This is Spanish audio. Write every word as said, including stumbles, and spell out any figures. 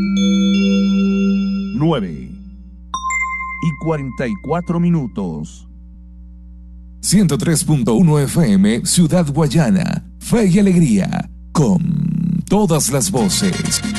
nueve y cuarenta y cuatro minutos. ciento tres punto uno F M, Ciudad Guayana. Fe y alegría, con todas las voces.